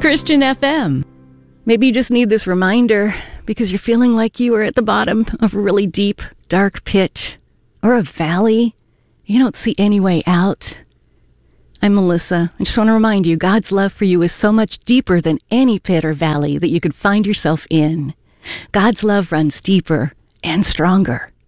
Christian FM. Maybe you just need this reminder because you're feeling like you are at the bottom of a really deep, dark pit or a valley. You don't see any way out. I'm Melissa. I just want to remind you, God's love for you is so much deeper than any pit or valley that you could find yourself in. God's love runs deeper and stronger.